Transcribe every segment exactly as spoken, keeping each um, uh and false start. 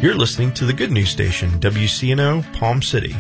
You're listening to the Good News Station, W C N O, Palm City.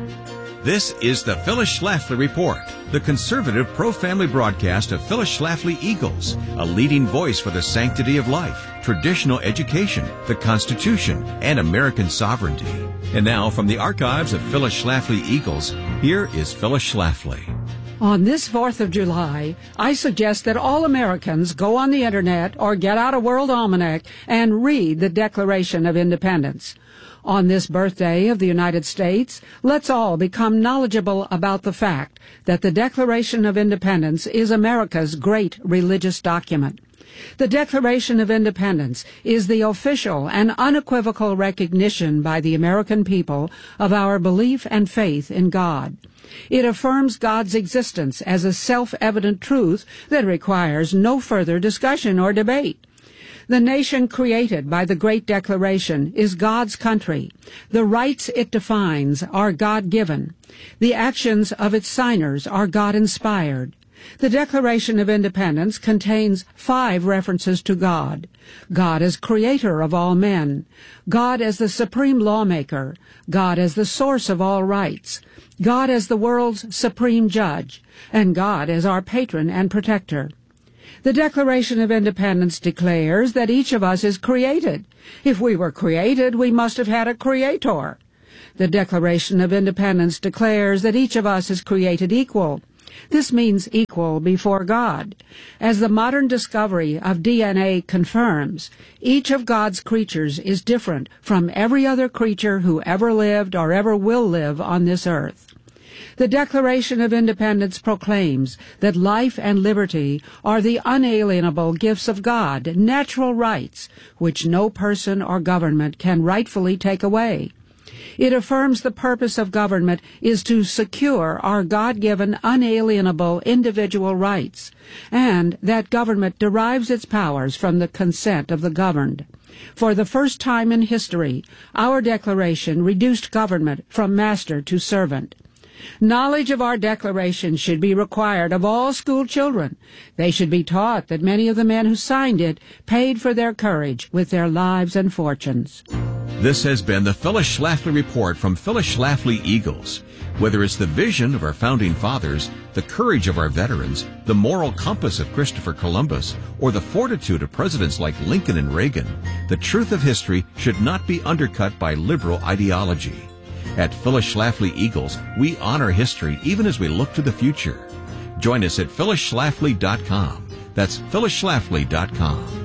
This is the Phyllis Schlafly Report, the conservative pro-family broadcast of Phyllis Schlafly Eagles, a leading voice for the sanctity of life, traditional education, the Constitution, and American sovereignty. And now, from the archives of Phyllis Schlafly Eagles, here is Phyllis Schlafly. On this fourth of July, I suggest that all Americans go on the Internet or get out a World Almanac and read the Declaration of Independence. On this birthday of the United States, let's all become knowledgeable about the fact that the Declaration of Independence is America's great religious document. The Declaration of Independence is the official and unequivocal recognition by the American people of our belief and faith in God. It affirms God's existence as a self-evident truth that requires no further discussion or debate. The nation created by the Great Declaration is God's country. The rights it defines are God-given. The actions of its signers are God-inspired. The Declaration of Independence contains five references to God. God as creator of all men, God as the supreme lawmaker, God as the source of all rights, God as the world's supreme judge, and God as our patron and protector. The Declaration of Independence declares that each of us is created. If we were created, we must have had a creator. The Declaration of Independence declares that each of us is created equal. This means equal before God. As the modern discovery of D N A confirms, each of God's creatures is different from every other creature who ever lived or ever will live on this earth. The Declaration of Independence proclaims that life and liberty are the unalienable gifts of God, natural rights, which no person or government can rightfully take away. It affirms the purpose of government is to secure our God-given, unalienable individual rights, and that government derives its powers from the consent of the governed. For the first time in history, our declaration reduced government from master to servant. Knowledge of our declaration should be required of all school children. They should be taught that many of the men who signed it paid for their courage with their lives and fortunes. This has been the Phyllis Schlafly Report from Phyllis Schlafly Eagles. Whether it's the vision of our founding fathers, the courage of our veterans, the moral compass of Christopher Columbus, or the fortitude of presidents like Lincoln and Reagan, the truth of history should not be undercut by liberal ideology. At Phyllis Schlafly Eagles, we honor history even as we look to the future. Join us at phyllis schlafly dot com. That's phyllis schlafly dot com.